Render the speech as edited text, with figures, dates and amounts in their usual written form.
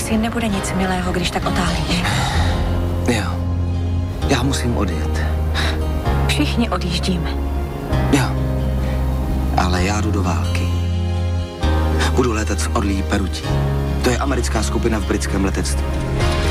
Asi nebude nic milého, když tak otálíš. Jo. Já musím odjet. Všichni odjíždíme. Jo. Ale já jdu do války. Budu letat s Orlí Perutí. To je americká skupina v britském letectví.